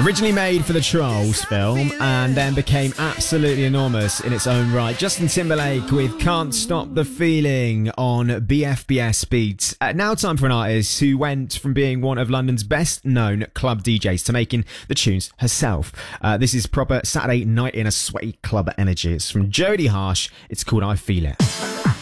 Originally made for the Trolls film and then became absolutely enormous in its own right. Justin Timberlake with Can't Stop the Feeling on BFBS Beats. Now time for an artist who went from being one of London's best known club DJs to making the tunes herself. This is proper Saturday night in a sweaty club energy. It's from Jodie Harsh. It's called I Feel It.